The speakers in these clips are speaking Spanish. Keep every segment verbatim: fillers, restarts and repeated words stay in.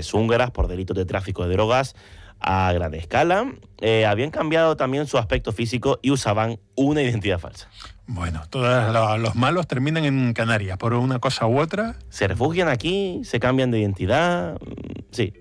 mujeres húngaras por delitos de tráfico de drogas a gran escala. Eh, habían cambiado también su aspecto físico y usaban una identidad falsa. Bueno, todos los malos terminan en Canarias por una cosa u otra. Se refugian aquí, se cambian de identidad. Sí.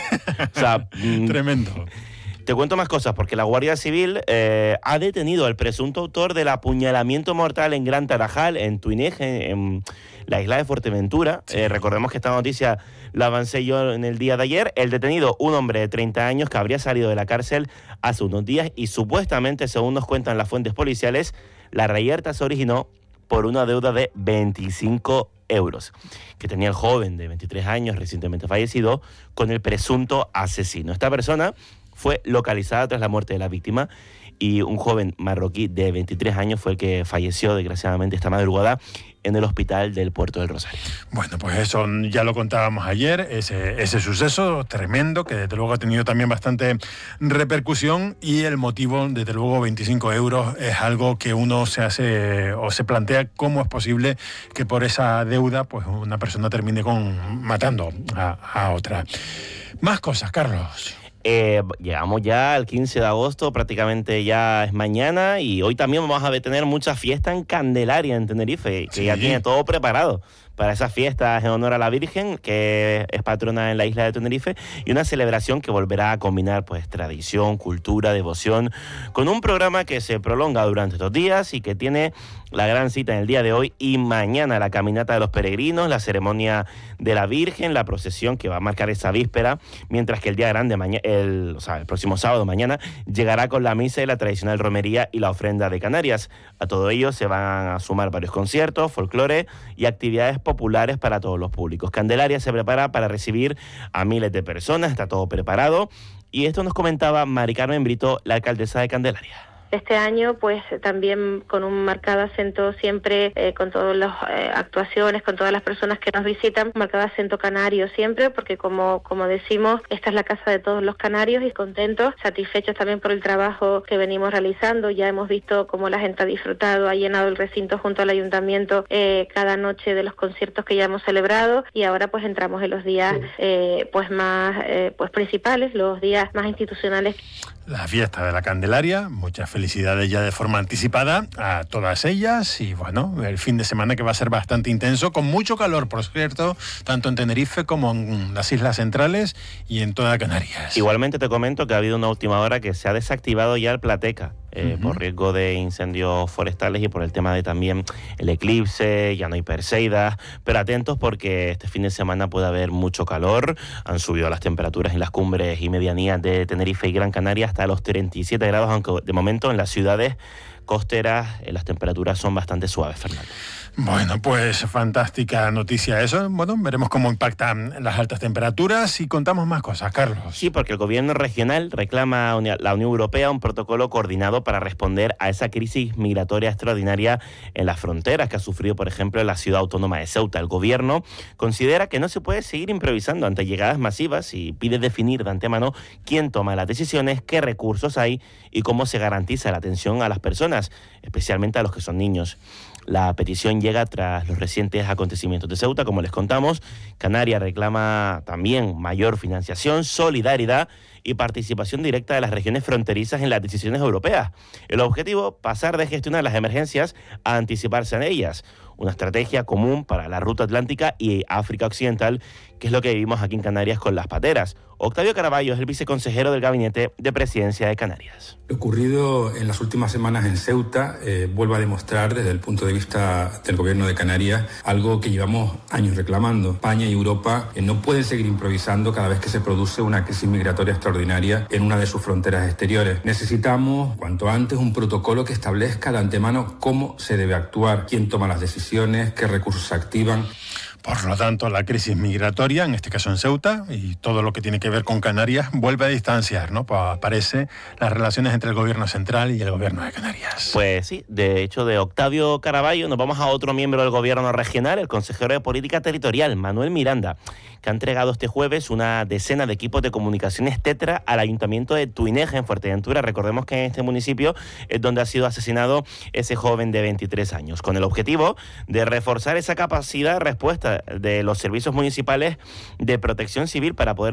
O sea, tremendo. Te cuento más cosas, porque la Guardia Civil eh, ha detenido al presunto autor del apuñalamiento mortal en Gran Tarajal, en Tuinej, en, en la isla de Fuerteventura. Sí. Eh, recordemos que esta noticia la avancé yo en el día de ayer. El detenido, un hombre de treinta años que habría salido de la cárcel hace unos días y supuestamente, según nos cuentan las fuentes policiales, la reyerta se originó por una deuda de veinticinco euros que tenía el joven de veintitrés años recientemente fallecido con el presunto asesino. Esta persona fue localizada tras la muerte de la víctima y un joven marroquí de veintitrés años fue el que falleció desgraciadamente esta madrugada en el hospital del Puerto del Rosario. Bueno, pues eso ya lo contábamos ayer, ese, ese suceso tremendo que desde luego ha tenido también bastante repercusión y el motivo, desde luego veinticinco euros, es algo que uno se hace o se plantea cómo es posible que por esa deuda pues una persona termine con matando a, a otra. Más cosas, Carlos. Eh, llegamos ya al quince de agosto, prácticamente ya es mañana y hoy también vamos a tener mucha fiesta en Candelaria, en Tenerife, que sí. Ya tiene todo preparado para esas fiestas en honor a la Virgen, que es patrona en la isla de Tenerife, y una celebración que volverá a combinar pues tradición, cultura, devoción, con un programa que se prolonga durante estos días y que tiene la gran cita en el día de hoy y mañana, la caminata de los peregrinos, la ceremonia de la Virgen, la procesión que va a marcar esa víspera, mientras que el día grande, mañana, el, o sea, el próximo sábado, mañana, llegará con la misa y la tradicional romería y la ofrenda de Canarias. A todo ello se van a sumar varios conciertos, folclore y actividades populares para todos los públicos. Candelaria se prepara para recibir a miles de personas, está todo preparado, y esto nos comentaba Mari Carmen Brito, la alcaldesa de Candelaria. Este año, pues también con un marcado acento siempre, eh, con todas las eh, actuaciones, con todas las personas que nos visitan, marcado acento canario siempre, porque como, como decimos, esta es la casa de todos los canarios y contentos, satisfechos también por el trabajo que venimos realizando. Ya hemos visto cómo la gente ha disfrutado, ha llenado el recinto junto al ayuntamiento eh, cada noche de los conciertos que ya hemos celebrado y ahora pues entramos en los días eh, pues más eh, pues principales, los días más institucionales. La fiesta de la Candelaria, muchas felicidades ya de forma anticipada a todas ellas y bueno, el fin de semana que va a ser bastante intenso, con mucho calor, por cierto, tanto en Tenerife como en las Islas Centrales y en toda Canarias. Igualmente te comento que ha habido una última hora que se ha desactivado ya el Plateca. Eh, uh-huh. Por riesgo de incendios forestales y por el tema de también el eclipse, ya no hay Perseidas, pero atentos porque este fin de semana puede haber mucho calor. Han subido las temperaturas en las cumbres y medianías de Tenerife y Gran Canaria hasta los treinta y siete grados, aunque de momento en las ciudades costeras eh, las temperaturas son bastante suaves, Fernando. Bueno, pues fantástica noticia eso. Bueno, veremos cómo impactan las altas temperaturas y contamos más cosas, Carlos. Sí, porque el gobierno regional reclama a la Unión Europea un protocolo coordinado para responder a esa crisis migratoria extraordinaria en las fronteras que ha sufrido, por ejemplo, la ciudad autónoma de Ceuta. El gobierno considera que no se puede seguir improvisando ante llegadas masivas y pide definir de antemano quién toma las decisiones, qué recursos hay y cómo se garantiza la atención a las personas, especialmente a los que son niños. La petición llega tras los recientes acontecimientos de Ceuta, como les contamos. Canarias reclama también mayor financiación, solidaridad y participación directa de las regiones fronterizas en las decisiones europeas. El objetivo, pasar de gestionar las emergencias a anticiparse en ellas. Una estrategia común para la ruta atlántica y África Occidental, que es lo que vivimos aquí en Canarias con las pateras. Octavio Caraballo es el viceconsejero del Gabinete de Presidencia de Canarias. Lo ocurrido en las últimas semanas en Ceuta eh, vuelve a demostrar desde el punto de vista del Gobierno de Canarias algo que llevamos años reclamando. España y Europa eh, no pueden seguir improvisando cada vez que se produce una crisis migratoria extraordinaria en una de sus fronteras exteriores. Necesitamos, cuanto antes, un protocolo que establezca de antemano cómo se debe actuar, quién toma las decisiones, qué recursos se activan. Por lo tanto, la crisis migratoria, en este caso en Ceuta, y todo lo que tiene que ver con Canarias, vuelve a distanciar, ¿no? Pues parece las relaciones entre el gobierno central y el gobierno de Canarias. Pues sí, de hecho, de Octavio Caraballo nos vamos a otro miembro del gobierno regional, el consejero de Política Territorial, Manuel Miranda, que ha entregado este jueves una decena de equipos de comunicaciones Tetra al Ayuntamiento de Tuinej, en Fuerteventura. Recordemos que en este municipio es donde ha sido asesinado ese joven de veintitrés años, con el objetivo de reforzar esa capacidad de respuesta de los servicios municipales de protección civil para poder